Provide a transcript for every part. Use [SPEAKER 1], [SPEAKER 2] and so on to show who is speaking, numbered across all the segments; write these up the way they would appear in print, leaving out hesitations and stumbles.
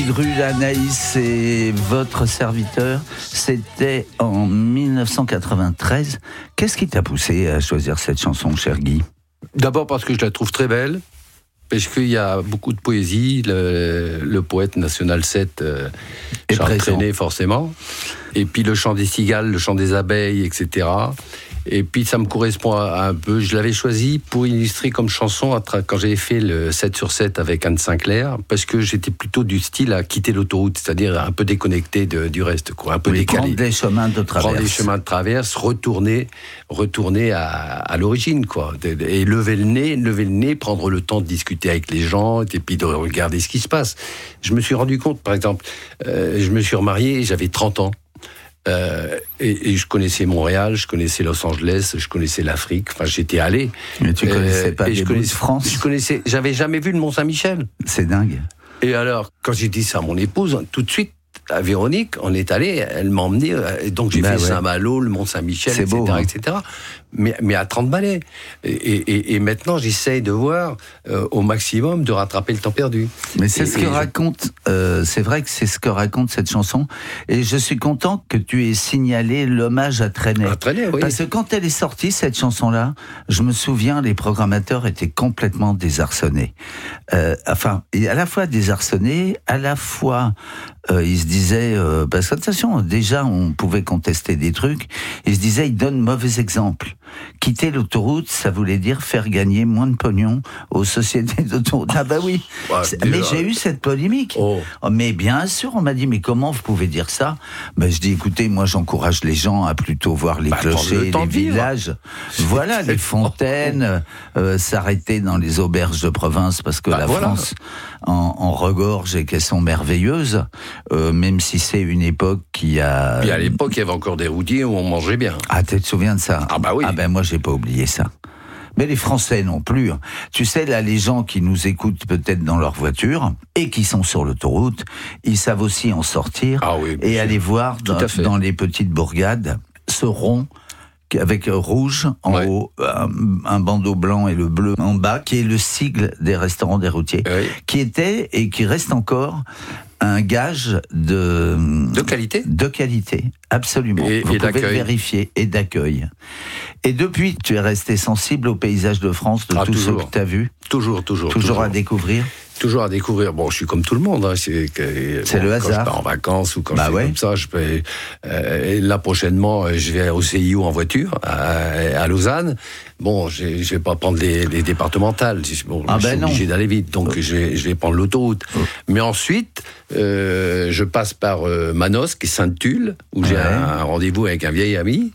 [SPEAKER 1] Rue Anaïs et votre serviteur, c'était en 1993. Qu'est-ce qui t'a poussé à choisir cette chanson, cher Guy ?
[SPEAKER 2] D'abord parce que je la trouve très belle, parce qu'il y a beaucoup de poésie, le poète national 7 Charles Trenet forcément, et puis le chant des cigales, le chant des abeilles, etc. Et puis ça me correspond un peu. Je l'avais choisi pour illustrer comme chanson quand j'avais fait le 7 sur 7 avec Anne Sinclair, parce que j'étais plutôt du style à quitter l'autoroute, c'est-à-dire un peu déconnecté du reste, quoi, un peu décalé.
[SPEAKER 1] Prendre des chemins de traverse.
[SPEAKER 2] Prendre des chemins de traverse, retourner à l'origine, quoi. Et lever le nez, prendre le temps de discuter avec les gens, et puis de regarder ce qui se passe. Je me suis rendu compte, par exemple, je me suis remarié, j'avais 30 ans. Et je connaissais Montréal, je connaissais Los Angeles, je connaissais l'Afrique. Enfin, j'étais allé.
[SPEAKER 1] Mais tu connaissais pas les bouts de France.
[SPEAKER 2] J'avais jamais vu le Mont-Saint-Michel.
[SPEAKER 1] C'est dingue.
[SPEAKER 2] Et alors, quand j'ai dit ça à mon épouse, tout de suite, à Véronique, on est allé, elle m'a emmené, et donc j'ai fait Saint-Malo, le Mont-Saint-Michel,
[SPEAKER 1] c'est
[SPEAKER 2] etc.,
[SPEAKER 1] beau, hein.
[SPEAKER 2] etc. Mais à 30 balais. Et maintenant, j'essaye de voir au maximum de rattraper le temps perdu.
[SPEAKER 1] Mais c'est ce que raconte, c'est vrai que c'est ce que raconte cette chanson. Et je suis content que tu aies signalé l'hommage à Trenet.
[SPEAKER 2] À Trenet, oui.
[SPEAKER 1] Parce que quand elle est sortie, cette chanson-là, je me souviens, les programmateurs étaient complètement désarçonnés. Enfin, à la fois désarçonnés, à la fois, ils se disaient, parce que attention, déjà, on pouvait contester des trucs, ils se disaient, ils donnent mauvais exemple. Quitter l'autoroute, ça voulait dire faire gagner moins de pognon aux sociétés d'autoroute. Ah bah oui, mais j'ai eu cette polémique. Mais bien sûr, on m'a dit, mais comment vous pouvez dire ça ? Je dis, écoutez, moi j'encourage les gens à plutôt voir les clochers, les villages, voilà, les fontaines, s'arrêter dans les auberges de province, parce que France en regorge et qu'elles sont merveilleuses, même si c'est une époque qui a...
[SPEAKER 2] Puis à l'époque, il y avait encore des routiers où on mangeait bien.
[SPEAKER 1] Ah, tu te souviens de ça ?
[SPEAKER 2] Ah bah oui.
[SPEAKER 1] Ah ben moi, j'ai pas oublié ça. Mais les Français non plus. Tu sais, là, les gens qui nous écoutent peut-être dans leur voiture et qui sont sur l'autoroute, ils savent aussi en sortir et aller voir dans les petites bourgades ce rond avec rouge en haut, un bandeau blanc et le bleu en bas, qui est le sigle des restaurants des routiers, qui était et qui reste encore un gage de qualité. De qualité, absolument. Vous pouvez le vérifier, et d'accueil. Et depuis, tu es resté sensible au paysage de France, de tout ce que tu as vu. Toujours à découvrir.
[SPEAKER 2] Toujours à découvrir. Bon, je suis comme tout le monde. Hein. C'est
[SPEAKER 1] le hasard.
[SPEAKER 2] Quand je pars en vacances ou quand je fais comme ça, je peux. Là prochainement, je vais au CIO en voiture à Lausanne. Bon, je vais pas prendre les départementales. Bon, je suis obligé d'aller vite, donc je vais prendre l'autoroute. Mais ensuite, je passe par Manosque et Sainte-Tulle, où j'ai un rendez-vous avec un vieil ami.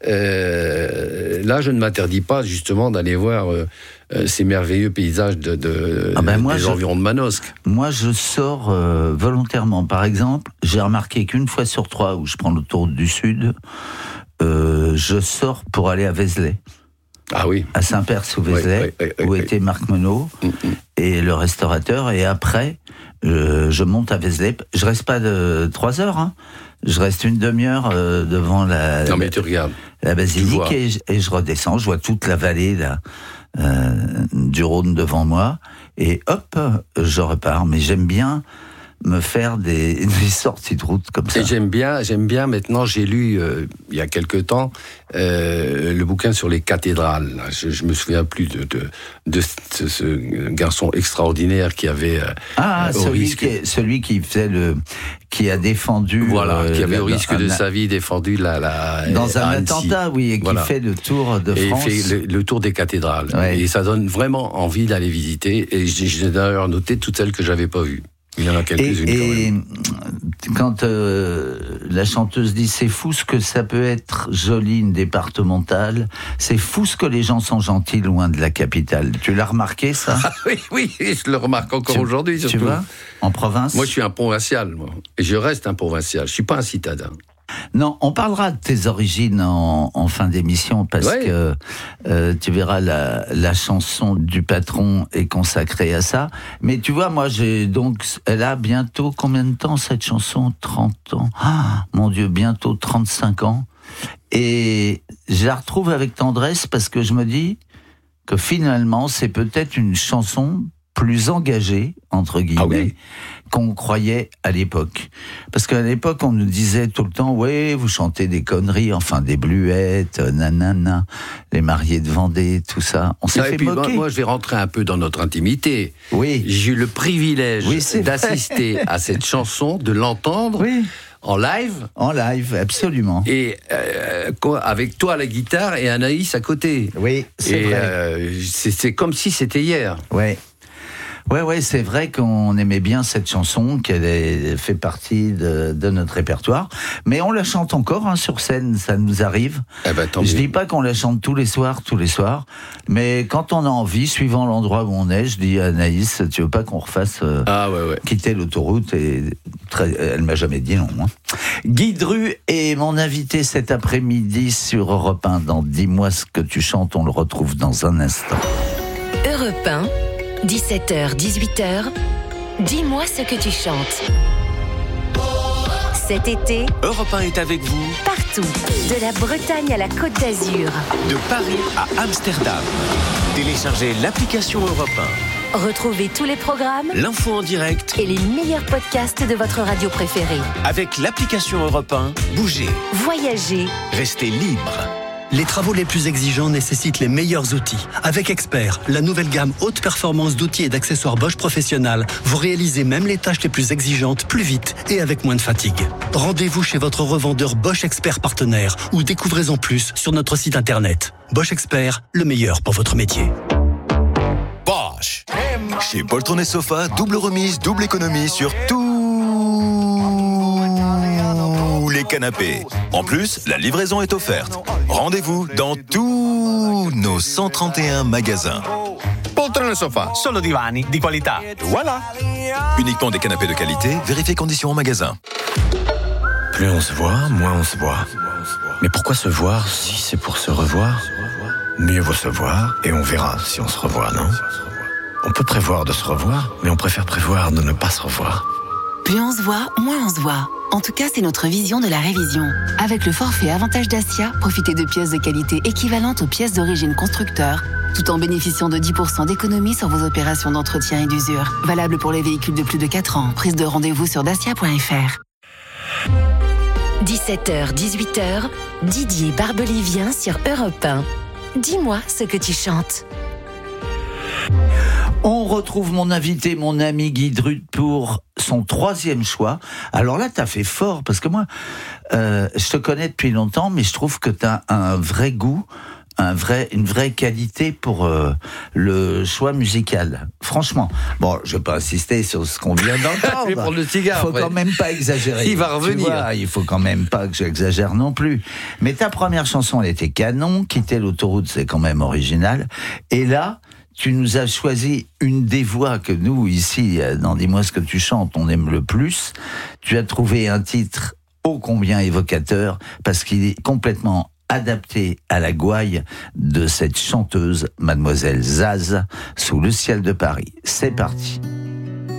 [SPEAKER 2] Là, je ne m'interdis pas justement d'aller voir ces merveilleux paysages des environs de Manosque.
[SPEAKER 1] Moi, je sors volontairement. Par exemple, j'ai remarqué qu'une fois sur 3 où je prends l'autoroute du Sud, je sors pour aller à Vézelay.
[SPEAKER 2] Ah oui.
[SPEAKER 1] À Saint-Père-sous-Vézelay, où était Marc Menot et le restaurateur. Et après, je monte à Vézelay. Je reste pas 3 heures, hein. Je reste une demi-heure devant la basilique et je redescends. Je vois toute la vallée là, du Rhône devant moi. Et hop, je repars. Mais j'aime bien me faire des sorties de route comme ça.
[SPEAKER 2] Et j'aime bien maintenant, j'ai lu il y a quelque temps le bouquin sur les cathédrales. Je me souviens plus de ce garçon extraordinaire qui avait
[SPEAKER 1] celui qui faisait qui a défendu
[SPEAKER 2] qui avait au risque de sa vie défendu
[SPEAKER 1] dans un attentat et qui fait le tour de France.
[SPEAKER 2] Et il fait le tour des cathédrales et ça donne vraiment envie d'aller visiter. Et j'ai d'ailleurs noté toutes celles que j'avais pas vues. Il y en a quelques-unes quand même.
[SPEAKER 1] Quand la chanteuse dit c'est fou ce que ça peut être joli une départementale, c'est fou ce que les gens sont gentils loin de la capitale. Tu l'as remarqué ça ?
[SPEAKER 2] Oui, je le remarque encore aujourd'hui surtout.
[SPEAKER 1] Tu vois, en province.
[SPEAKER 2] Moi je suis un provincial, et je reste un provincial. Je suis pas un citadin.
[SPEAKER 1] Non, on parlera de tes origines en fin d'émission parce que tu verras la chanson du patron est consacrée à ça. Mais tu vois, moi, elle a bientôt combien de temps cette chanson ? 30 ans. Ah, mon Dieu, bientôt 35 ans. Et je la retrouve avec tendresse parce que je me dis que finalement, c'est peut-être une chanson plus engagés, entre guillemets, qu'on croyait à l'époque. Parce qu'à l'époque, on nous disait tout le temps, ouais, vous chantez des conneries, enfin des bluettes, nanana, les mariés de Vendée, tout ça. On s'est fait moquer.
[SPEAKER 2] Moi, je vais rentrer un peu dans notre intimité.
[SPEAKER 1] Oui.
[SPEAKER 2] J'ai eu le privilège d'assister à cette chanson, de l'entendre.
[SPEAKER 1] Oui.
[SPEAKER 2] En live ?
[SPEAKER 1] En live, absolument.
[SPEAKER 2] Et avec toi à la guitare et Anaïs à côté.
[SPEAKER 1] Oui, c'est vrai.
[SPEAKER 2] C'est comme si c'était hier.
[SPEAKER 1] Oui. Ouais, c'est vrai qu'on aimait bien cette chanson, qu'elle fait partie de notre répertoire. Mais on la chante encore sur scène, ça nous arrive. Je dis pas qu'on la chante tous les soirs, mais quand on a envie, suivant l'endroit où on est, je dis à Anaïs, tu veux pas qu'on refasse quitter l'autoroute ? Et elle m'a jamais dit non. Guy Dru est mon invité cet après-midi sur Europe 1 dans Dis-moi ce que tu chantes. On le retrouve dans un instant.
[SPEAKER 3] Europe 1. 17h, 18h, dis-moi ce que tu chantes. Cet été,
[SPEAKER 4] Europe 1 est avec vous
[SPEAKER 3] partout, de la Bretagne à la Côte d'Azur,
[SPEAKER 4] de Paris à Amsterdam. Téléchargez l'application Europe
[SPEAKER 3] 1. Retrouvez tous les programmes,
[SPEAKER 4] l'info en direct
[SPEAKER 3] et les meilleurs podcasts de votre radio préférée.
[SPEAKER 4] Avec l'application Europe 1, bougez,
[SPEAKER 3] voyagez,
[SPEAKER 4] restez libre.
[SPEAKER 5] Les travaux les plus exigeants nécessitent les meilleurs outils. Avec Expert, la nouvelle gamme haute performance d'outils et d'accessoires Bosch Professionnal, vous réalisez même les tâches les plus exigeantes plus vite et avec moins de fatigue. Rendez-vous chez votre revendeur Bosch Expert partenaire ou découvrez-en plus sur notre site internet. Bosch Expert, le meilleur pour votre métier.
[SPEAKER 6] Bosch. Chez Poltron et Sofa, double remise, double économie sur tous les canapés. En plus, la livraison est offerte. Rendez-vous dans tous nos 131 magasins.
[SPEAKER 7] Poltron e Sofa, solo divani di qualità. Voilà.
[SPEAKER 6] Uniquement des canapés de qualité, vérifiez conditions en magasin.
[SPEAKER 8] Plus on se voit, moins on se voit. Mais pourquoi se voir si c'est pour se revoir ? Mieux vaut se voir et on verra si on se revoit, non ? On peut prévoir de se revoir, mais on préfère prévoir de ne pas se revoir.
[SPEAKER 9] Plus on se voit, moins on se voit. En tout cas, c'est notre vision de la révision. Avec le forfait Avantage Dacia, profitez de pièces de qualité équivalentes aux pièces d'origine constructeur, tout en bénéficiant de 10% d'économie sur vos opérations d'entretien et d'usure. Valable pour les véhicules de plus de 4 ans. Prise de rendez-vous sur dacia.fr.
[SPEAKER 3] 17h, 18h, Didier Barbelivien sur Europe 1. Dis-moi ce que tu chantes.
[SPEAKER 1] On retrouve mon invité, mon ami Guy Dru pour son 3e choix. Alors là, t'as fait fort, parce que moi, je te connais depuis longtemps, mais je trouve que t'as un vrai goût, une vraie qualité pour le choix musical. Franchement. Bon, je vais pas insister sur ce qu'on vient d'entendre.
[SPEAKER 2] Je vais prendre le cigare.
[SPEAKER 1] Faut quand même pas exagérer.
[SPEAKER 2] Il va revenir.
[SPEAKER 1] Tu vois, il faut quand même pas que j'exagère non plus. Mais ta première chanson, elle était canon. Quitter l'autoroute, c'est quand même original. Et là, tu nous as choisi une des voix que nous, ici, dans Dis-moi ce que tu chantes, on aime le plus. Tu as trouvé un titre ô combien évocateur, parce qu'il est complètement adapté à la gouaille de cette chanteuse, Mademoiselle Zaz, sous le ciel de Paris. C'est parti.